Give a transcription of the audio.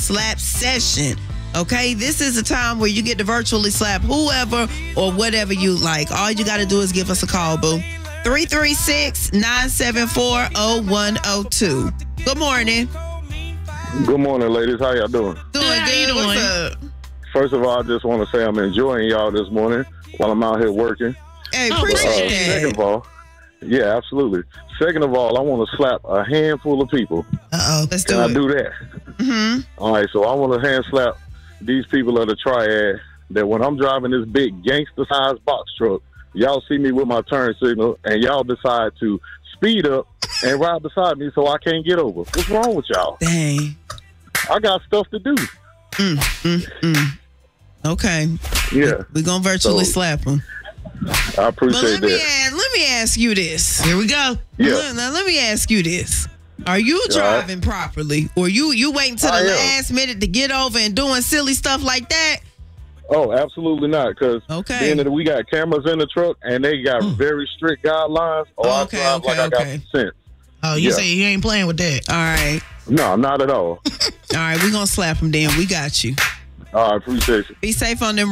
slap session. Okay, this is a time where you get to virtually slap whoever or whatever you like. All you got to do is give us a call, boo. 336-974-0102. Good morning. Good morning, ladies. How y'all doing? Doing good. How you doing? What's up? First of all, I just want to say I'm enjoying y'all this morning while I'm out here working. Hey, appreciate Second that. of all, yeah, absolutely. Second of all, I want to slap a handful of people. Let's Can do I it. do that? Mm-hmm. All right, so I want to hand slap these people of the triad that when I'm driving this big gangster-sized box truck, y'all see me with my turn signal, and y'all decide to speed up and ride beside me so I can't get over. What's wrong with y'all? Dang. I got stuff to do. Okay. Yeah, We're going to virtually So- slap them. I But appreciate that. let me ask you this. Here we go. Yeah. Now, let me ask you this. Are you All right. driving properly? Or you waiting till the I am. last minute to get over and doing silly stuff like that? Oh, absolutely not. Because Okay. being that we got cameras in the truck and they got very strict guidelines. I Okay, drive like I got okay. some sense. Oh, you Yeah. say you ain't playing with that. All right. No, not at all. All right. We're going to slap them then. We got you. I appreciate you. Be safe on them